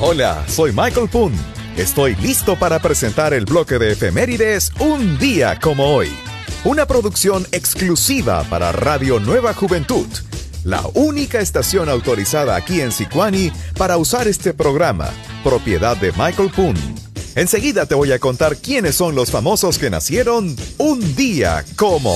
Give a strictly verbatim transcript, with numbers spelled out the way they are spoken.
Hola, soy Michael Poon. Estoy listo para presentar el bloque de efemérides Un Día Como Hoy. Una producción exclusiva para Radio Nueva Juventud, la única estación autorizada aquí en Sicuani para usar este programa, propiedad de Michael Poon. Enseguida te voy a contar quiénes son los famosos que nacieron un día como